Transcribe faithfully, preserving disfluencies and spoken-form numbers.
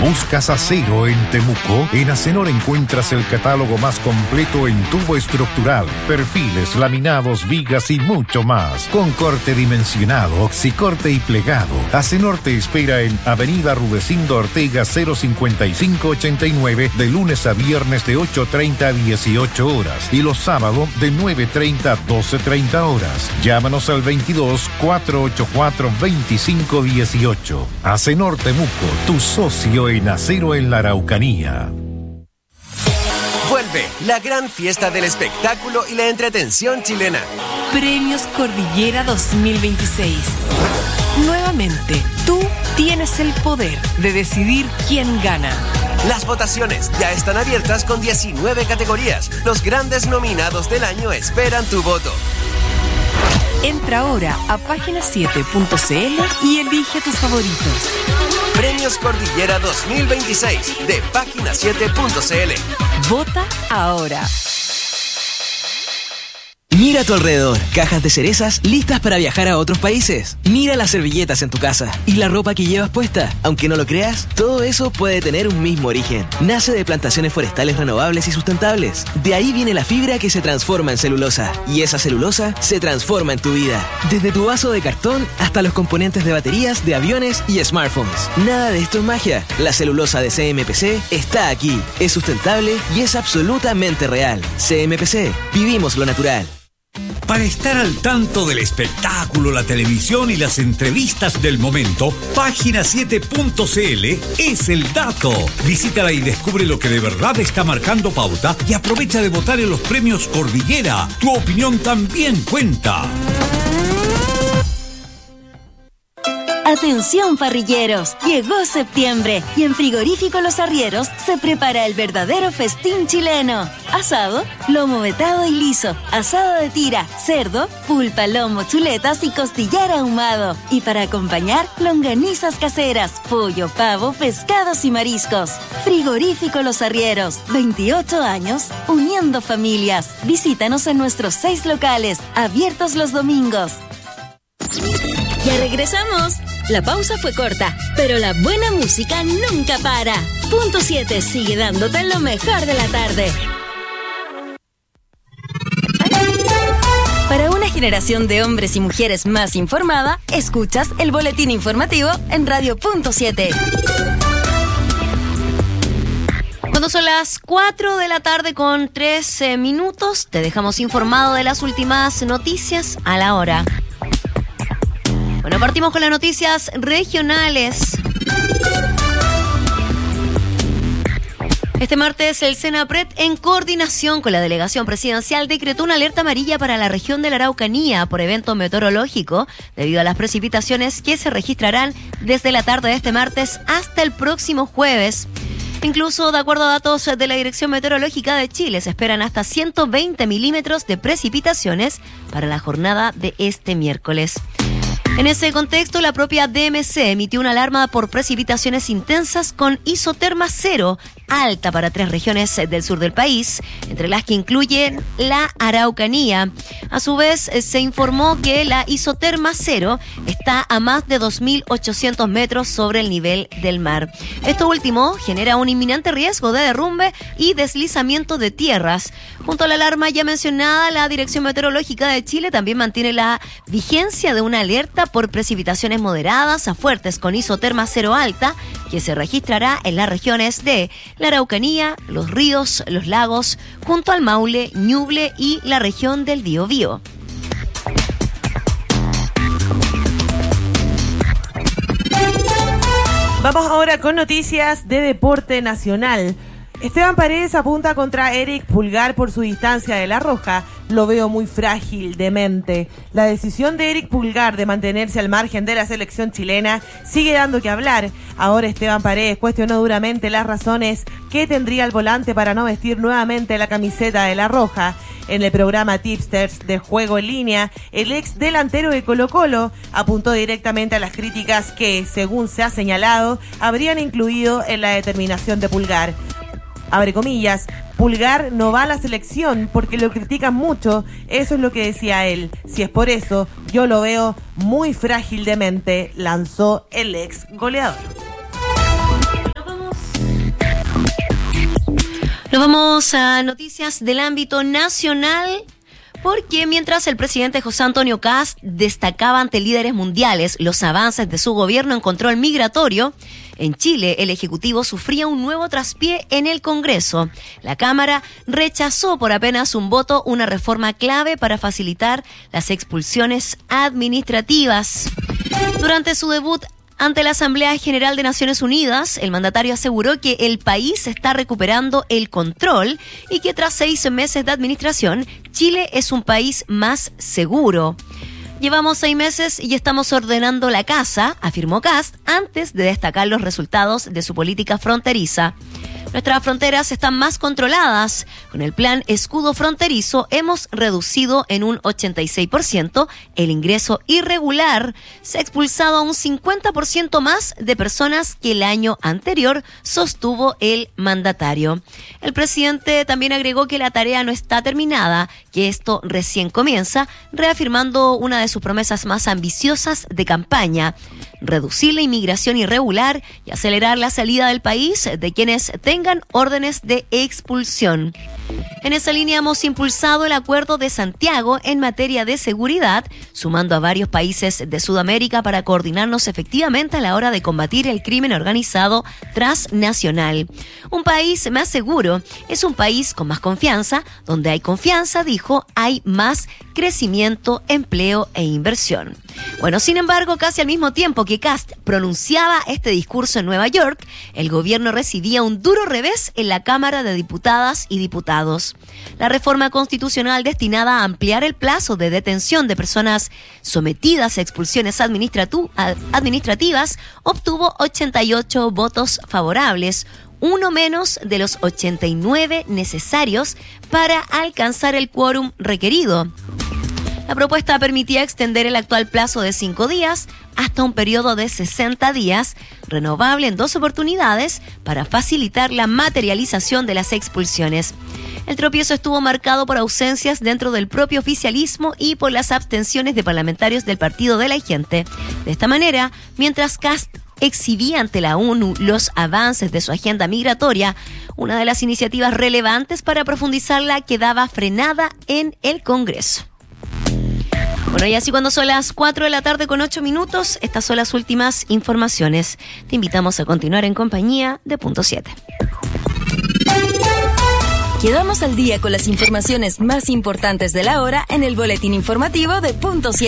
¿Buscas acero en Temuco? En Acenor encuentras el catálogo más completo en tubo estructural, perfiles, laminados, vigas y mucho más. Con corte dimensionado, oxicorte y plegado. Acenor te espera en Avenida Rudecindo Ortega cero cincuenta y cinco ochenta y nueve de lunes a viernes de ocho treinta a dieciocho horas y los sábados de nueve treinta a doce treinta horas. Llámanos al veintidós, cuatrocientos ochenta y cuatro, veinticinco dieciocho. Acenor Temuco, tu socio en acero en la Araucanía. Vuelve la gran fiesta del espectáculo y la entretención chilena. Premios Cordillera dos mil veintiséis. Nuevamente, tú tienes el poder de decidir quién gana. Las votaciones ya están abiertas con diecinueve categorías. Los grandes nominados del año esperan tu voto. Entra ahora a página siete punto c l y elige tus favoritos. Premios Cordillera dos mil veintiséis de página siete punto c l. Vota ahora. Mira a tu alrededor, cajas de cerezas listas para viajar a otros países. Mira las servilletas en tu casa y la ropa que llevas puesta. Aunque no lo creas, todo eso puede tener un mismo origen. Nace de plantaciones forestales renovables y sustentables. De ahí viene la fibra que se transforma en celulosa. Y esa celulosa se transforma en tu vida. Desde tu vaso de cartón hasta los componentes de baterías, de aviones y smartphones. Nada de esto es magia. La celulosa de C M P C está aquí. Es sustentable y es absolutamente real. C M P C. Vivimos lo natural. Para estar al tanto del espectáculo, la televisión y las entrevistas del momento, página siete punto c l es el dato. Visítala y descubre lo que de verdad está marcando pauta y aprovecha de votar en los premios Cordillera. Tu opinión también cuenta. Atención parrilleros, llegó septiembre y en Frigorífico Los Arrieros se prepara el verdadero festín chileno. Asado, lomo vetado y liso, asado de tira, cerdo, pulpa, lomo, chuletas y costillar ahumado. Y para acompañar, longanizas caseras, pollo, pavo, pescados y mariscos. Frigorífico Los Arrieros, veintiocho años, uniendo familias. Visítanos en nuestros seis locales, abiertos los domingos. Ya regresamos. La pausa fue corta, pero la buena música nunca para. Punto siete sigue dándote lo mejor de la tarde. Para una generación de hombres y mujeres más informada, escuchas el boletín informativo en Radio Punto siete. Cuando son las cuatro de la tarde con trece minutos, te dejamos informado de las últimas noticias a la hora. Bueno, partimos con las noticias regionales. Este martes, el Senapred, en coordinación con la delegación presidencial, decretó una alerta amarilla para la región de la Araucanía por evento meteorológico, debido a las precipitaciones que se registrarán desde la tarde de este martes hasta el próximo jueves. Incluso, de acuerdo a datos de la Dirección Meteorológica de Chile, se esperan hasta ciento veinte milímetros de precipitaciones para la jornada de este miércoles. En ese contexto, la propia D M C emitió una alarma por precipitaciones intensas con isoterma cero alta para tres regiones del sur del país, entre las que incluyen la Araucanía. A su vez, se informó que la isoterma cero está a más de dos mil ochocientos metros sobre el nivel del mar. Esto último genera un inminente riesgo de derrumbe y deslizamiento de tierras. Junto a la alarma ya mencionada, la Dirección Meteorológica de Chile también mantiene la vigencia de una alerta por precipitaciones moderadas a fuertes con isoterma cero alta, que se registrará en las regiones de la Araucanía, los ríos, los lagos, junto al Maule, Ñuble y la región del Biobío. Vamos ahora con noticias de deporte nacional. Esteban Paredes apunta contra Eric Pulgar por su distancia de la roja. Lo veo muy frágil de mente. La decisión de Eric Pulgar de mantenerse al margen de la selección chilena sigue dando que hablar. Ahora Esteban Paredes cuestionó duramente las razones que tendría el volante para no vestir nuevamente la camiseta de la roja. En el programa Tipsters de Juego en Línea, el ex delantero de Colo-Colo apuntó directamente a las críticas que, según se ha señalado, habrían incluido en la determinación de Pulgar. Abre comillas, Pulgar no va a la selección porque lo critican mucho, eso es lo que decía él. Si es por eso, yo lo veo muy frágil de mente, lanzó el ex goleador. Nos vamos Nos vamos a noticias del ámbito nacional, porque mientras el presidente José Antonio Kast destacaba ante líderes mundiales los avances de su gobierno en control migratorio, en Chile el Ejecutivo sufría un nuevo traspié en el Congreso. La Cámara rechazó por apenas un voto una reforma clave para facilitar las expulsiones administrativas. Durante su debut ante la Asamblea General de Naciones Unidas, el mandatario aseguró que el país está recuperando el control y que tras seis meses de administración, Chile es un país más seguro. Llevamos seis meses y estamos ordenando la casa, afirmó Kast, antes de destacar los resultados de su política fronteriza. Nuestras fronteras están más controladas. Con el plan Escudo Fronterizo hemos reducido en un ochenta y seis por ciento el ingreso irregular. Se ha expulsado a un cincuenta por ciento más de personas que el año anterior, sostuvo el mandatario. El presidente también agregó que la tarea no está terminada, que esto recién comienza, reafirmando una de sus promesas más ambiciosas de campaña: reducir la inmigración irregular y acelerar la salida del país de quienes tengan órdenes de expulsión. En esa línea hemos impulsado el Acuerdo de Santiago en materia de seguridad, sumando a varios países de Sudamérica para coordinarnos efectivamente a la hora de combatir el crimen organizado transnacional. Un país más seguro es un país con más confianza. Donde hay confianza, dijo, hay más crecimiento, empleo e inversión. Bueno, sin embargo, casi al mismo tiempo que Kast pronunciaba este discurso en Nueva York, el gobierno recibía un duro revés en la Cámara de Diputadas y Diputados. La reforma constitucional destinada a ampliar el plazo de detención de personas sometidas a expulsiones administratu- administrativas obtuvo ochenta y ocho votos favorables, uno menos de los ochenta y nueve necesarios para alcanzar el quórum requerido. La propuesta permitía extender el actual plazo de cinco días hasta un periodo de sesenta días, renovable en dos oportunidades, para facilitar la materialización de las expulsiones. El tropiezo estuvo marcado por ausencias dentro del propio oficialismo y por las abstenciones de parlamentarios del Partido de la Gente. De esta manera, mientras Kast exhibía ante la ONU los avances de su agenda migratoria, una de las iniciativas relevantes para profundizarla quedaba frenada en el Congreso. Bueno, y así cuando son las cuatro de la tarde con ocho minutos, estas son las últimas informaciones. Te invitamos a continuar en compañía de Punto siete. Quedamos al día con las informaciones más importantes de la hora en el boletín informativo de Punto siete.